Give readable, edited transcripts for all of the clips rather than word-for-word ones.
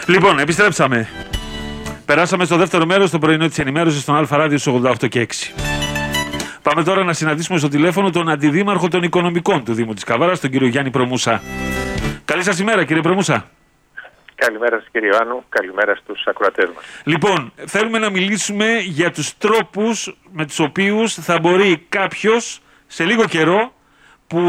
Λοιπόν, επιστρέψαμε. Περάσαμε στο δεύτερο μέρος, το πρωινό της ενημέρωσης στον Αλφα Ράδιο στους 88 και 6. Πάμε τώρα να συναντήσουμε στο τηλέφωνο τον Αντιδήμαρχο των Οικονομικών του Δήμου της Καβάρας, τον κύριο Γιάννη Προμούσα. Καλή σας ημέρα, κύριε Προμούσα. Καλημέρα σας, κύριε Ιωάννου. Καλημέρα στους ακροατές μας. Λοιπόν, θέλουμε να μιλήσουμε για τους τρόπους με τους οποίους θα μπορεί κάποιος σε λίγο καιρό που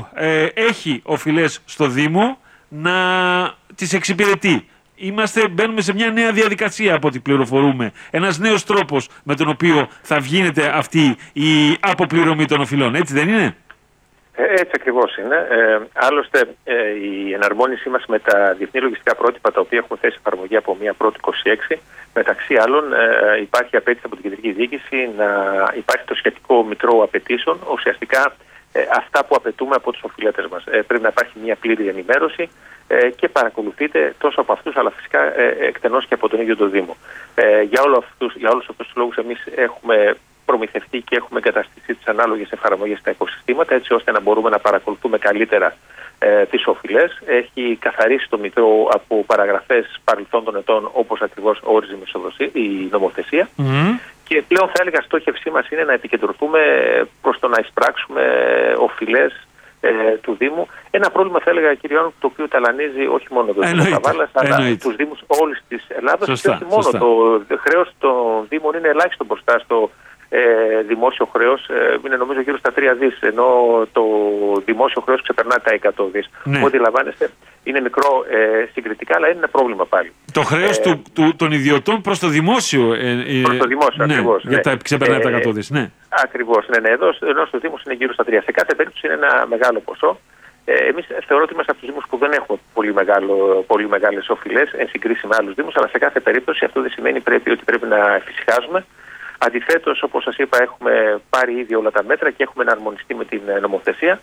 έχει οφειλές στο Δήμο να τις εξυπηρετεί. Μπαίνουμε σε μια νέα διαδικασία από ό,τι πληροφορούμε. Ένας νέος τρόπος με τον οποίο θα γίνεται αυτή η αποπληρωμή των οφειλών. Έτσι δεν είναι? Έτσι ακριβώς είναι. Άλλωστε, η εναρμόνισή μας με τα διεθνή λογιστικά πρότυπα, τα οποία έχουν θέσει εφαρμογή από 1η-26, μεταξύ άλλων, υπάρχει απέτηση από την Κεντρική Διοίκηση να υπάρχει το σχετικό μητρό απαιτήσεων, ουσιαστικά αυτά που απαιτούμε από τους οφειλέτες μας. Πρέπει να υπάρχει μια πλήρη ενημέρωση και παρακολουθείτε τόσο από αυτούς, αλλά φυσικά εκτενώς και από τον ίδιο τον Δήμο. Για όλους αυτούς τους λόγους εμείς έχουμε προμηθευτεί και έχουμε εγκαταστήσει τις ανάλογες εφαρμογές στα οικοσυστήματα, έτσι ώστε να μπορούμε να παρακολουθούμε καλύτερα τις οφειλές. Έχει καθαρίσει το μητρό από παραγραφές παρελθόντων ετών, όπως ακριβώς όριζε η νομοθεσία. Και πλέον θα έλεγα στόχευσή μας είναι να επικεντρωθούμε προς το να εισπράξουμε οφειλές του Δήμου. Ένα πρόβλημα, θα έλεγα, κύριε Ιωάννου, το οποίο ταλανίζει όχι μόνο τον Δήμο Καβάλας, αλλά τους Δήμους όλης της Ελλάδας. Και όχι μόνο. Το χρέος των Δήμων είναι ελάχιστο μπροστά στο δημόσιο χρέος, είναι νομίζω γύρω στα 3 δις, ενώ το δημόσιο χρέος ξεπερνά τα 100 δις. Ναι. Ό,τι αντιλαμβάνεστε, είναι μικρό συγκριτικά, αλλά είναι ένα πρόβλημα πάλι. Το χρέος των ιδιωτών προς το δημόσιο. Προς το δημόσιο, ναι, ακριβώς. Για τα ξεπερνά τα 100 δις, ναι. Ακριβώς, ναι. Ενώ στους Δήμους είναι γύρω στα 3. Σε κάθε περίπτωση είναι ένα μεγάλο ποσό. Εμείς θεωρώ ότι είμαστε από τους Δήμους που δεν έχουμε πολύ μεγάλες οφειλές εν συγκρίση με άλλους Δήμους, αλλά σε κάθε περίπτωση αυτό δεν σημαίνει ότι πρέπει να εφησυχάζουμε. Αντιθέτως, όπως σας είπα, έχουμε πάρει ήδη όλα τα μέτρα και έχουμε εναρμονιστεί με την νομοθεσία.